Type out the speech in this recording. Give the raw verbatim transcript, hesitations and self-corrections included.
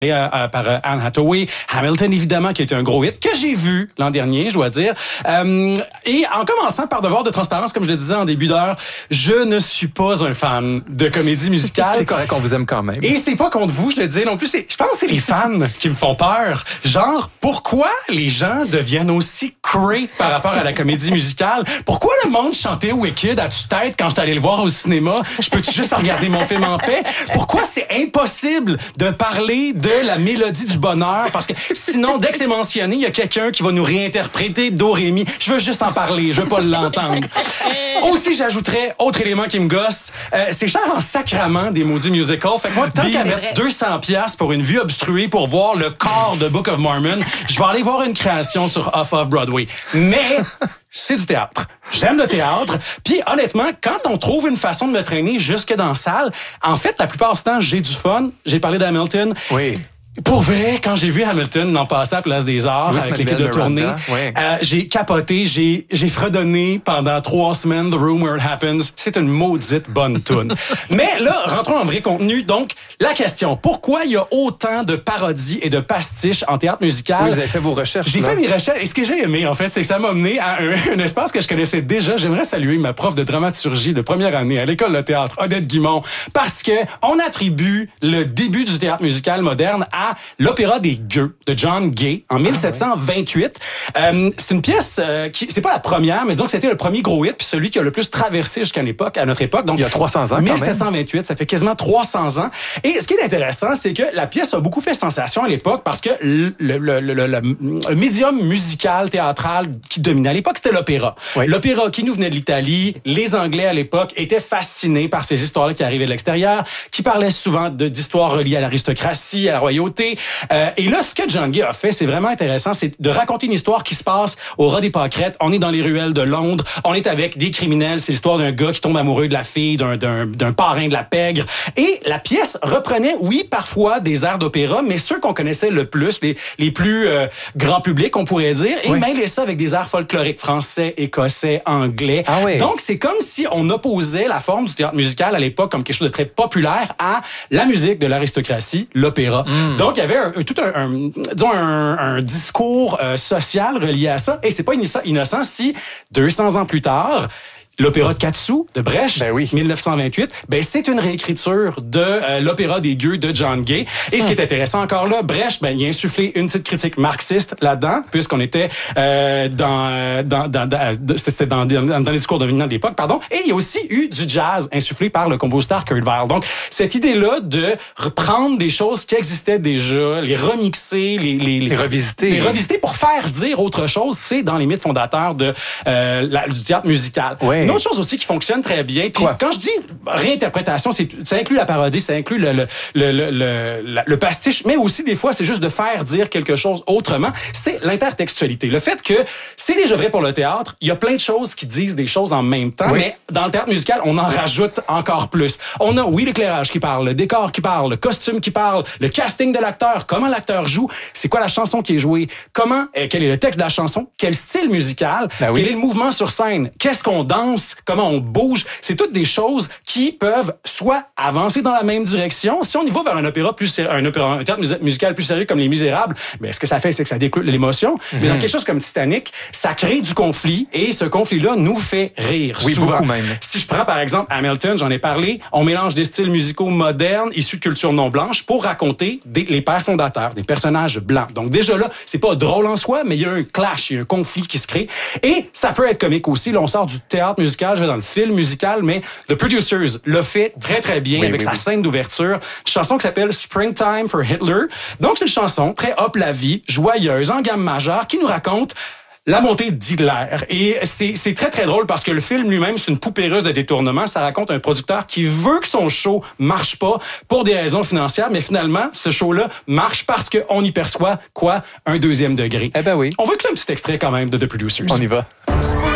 Euh, par euh, Anne Hathaway, Hamilton évidemment qui a été un gros hit que j'ai vu l'an dernier, je dois dire. Euh, et en commençant par devoir de transparence, comme je le disais en début d'heure, je ne suis pas un fan de comédie musicale. C'est correct, on vous aime quand même. Et c'est pas contre vous, je le dis non plus. C'est, je pense que c'est les fans qui me font peur. Genre, pourquoi les gens deviennent aussi cray par rapport à la comédie musicale? Pourquoi le monde chantait Wicked à tue-tête quand j'étais allé le voir au cinéma? Je peux-tu juste regarder mon film en paix? Pourquoi c'est impossible de parler de la mélodie du bonheur, parce que sinon, dès que c'est mentionné, il y a quelqu'un qui va nous réinterpréter Do, Ré, Mi. Je veux juste en parler, je veux pas l'entendre. Aussi, j'ajouterais, autre élément qui me gosse, euh, c'est cher en sacrament des maudits musicals. Fait que moi, tant qu'à mettre deux cents piastres pour une vue obstruée pour voir le corps de Book of Mormon, je vais aller voir une création sur Off-Off-Broadway. Mais c'est du théâtre. J'aime le théâtre. Puis honnêtement, quand on trouve une façon de me traîner jusque dans la salle, en fait, la plupart du temps, j'ai du fun. J'ai parlé d'Hamilton. Oui. Pour vrai, quand j'ai vu Hamilton l'an passé à la Place des Arts, Louis avec l'équipe de tournée, ouais. euh, j'ai capoté, j'ai, j'ai fredonné pendant trois semaines The Room Where It Happens. C'est une maudite bonne toune. Mais là, rentrons en vrai contenu. Donc, la question, pourquoi il y a autant de parodies et de pastiches en théâtre musical? Oui, vous avez fait vos recherches. J'ai là. fait mes recherches. Et ce que j'ai aimé, en fait, c'est que ça m'a mené à un, un espace que je connaissais déjà. J'aimerais saluer ma prof de dramaturgie de première année à l'école de théâtre, Odette Guimond, parce que on attribue le début du théâtre musical moderne à l'opéra des Gueux de John Gay en dix-sept cent vingt-huit. Ah, ouais. euh, c'est une pièce euh, qui c'est pas la première, mais disons que c'était le premier gros hit puis celui qui a le plus traversé jusqu'à l'époque, à notre époque. Donc il y a trois cents ans quand même. dix-sept cent vingt-huit, ça fait quasiment trois cents ans. Et ce qui est intéressant, c'est que la pièce a beaucoup fait sensation à l'époque parce que le, le, le, le, le, le médium musical théâtral qui dominait à l'époque, c'était l'opéra. Oui. L'opéra qui nous venait de l'Italie, les Anglais à l'époque étaient fascinés par ces histoires-là qui arrivaient de l'extérieur, qui parlaient souvent de, d'histoires reliées à l'aristocratie, à la royauté. Euh, et là, ce que John Gay a fait, c'est vraiment intéressant, c'est de raconter une histoire qui se passe au Raz des Pâquerettes. On est dans les ruelles de Londres, on est avec des criminels, c'est l'histoire d'un gars qui tombe amoureux de la fille, d'un, d'un, d'un parrain de la pègre. Et la pièce reprenait, oui, parfois des airs d'opéra, mais ceux qu'on connaissait le plus, les, les plus euh, grand public, on pourrait dire, et oui. mêler ça avec des airs folkloriques, français, écossais, anglais. Ah oui. Donc, c'est comme si on opposait la forme du théâtre musical à l'époque comme quelque chose de très populaire à la musique de l'aristocratie, l'opéra. Mm. Donc, il y avait un, un, tout un, un, disons un, un discours euh, social relié à ça. Et c'est pas innocent si, deux cents ans plus tard, l'opéra de Katsu de Brecht, ben oui. dix-neuf cent vingt-huit, ben c'est une réécriture de euh, l'opéra des Gueux de John Gay. Et ce qui est intéressant encore là, Brecht, ben il a insufflé une petite critique marxiste là-dedans, puisqu'on était euh, dans, dans, dans, dans c'était dans, dans, dans les discours dominants de l'époque, pardon. Et il y a aussi eu du jazz insufflé par le compositeur Kurt Weill. Donc cette idée-là de reprendre des choses qui existaient déjà, les remixer, les, les, les, les revisiter, les revisiter pour faire dire autre chose, c'est dans les mythes fondateurs de euh, la, du théâtre musical. Ouais. Une autre chose aussi qui fonctionne très bien, puis quand je dis réinterprétation, c'est, ça inclut la parodie, ça inclut le, le, le, le, le, le pastiche, mais aussi des fois, c'est juste de faire dire quelque chose autrement, c'est l'intertextualité. Le fait que c'est déjà vrai pour le théâtre, il y a plein de choses qui disent des choses en même temps, oui. mais dans le théâtre musical, on en rajoute encore plus. On a, oui, l'éclairage qui parle, le décor qui parle, le costume qui parle, le casting de l'acteur, comment l'acteur joue, c'est quoi la chanson qui est jouée, comment, euh, quel est le texte de la chanson, quel style musical, ben oui. quel est le mouvement sur scène, qu'est-ce qu'on danse, comment on bouge, c'est toutes des choses qui peuvent soit avancer dans la même direction. Si on y va vers un opéra plus sérieux, un, opéra, un théâtre musical plus sérieux comme Les Misérables, ben, ce que ça fait, c'est que ça décule l'émotion. Mm-hmm. Mais dans quelque chose comme Titanic, ça crée du conflit et ce conflit-là nous fait rire oui, souvent. Beaucoup même. Si je prends par exemple Hamilton, j'en ai parlé, on mélange des styles musicaux modernes issus de culture non blanche pour raconter des, les pères fondateurs, des personnages blancs. Donc déjà là, c'est pas drôle en soi, mais il y a un clash, il y a un conflit qui se crée. Et ça peut être comique aussi. Là, on sort du théâtre musical, je vais dans le film musical, mais The Producers le fait très, très bien oui, avec oui, sa oui. scène d'ouverture. Une chanson qui s'appelle Springtime for Hitler. Donc, c'est une chanson très hop la vie, joyeuse, en gamme majeure, qui nous raconte la montée d'Hitler. Et c'est, c'est très, très drôle parce que le film lui-même, c'est une poupée russe de détournement. Ça raconte un producteur qui veut que son show marche pas pour des raisons financières, mais finalement, ce show-là marche parce qu'on y perçoit, quoi, un deuxième degré. Eh ben oui. On va écouter un petit extrait quand même de The Producers. On y va.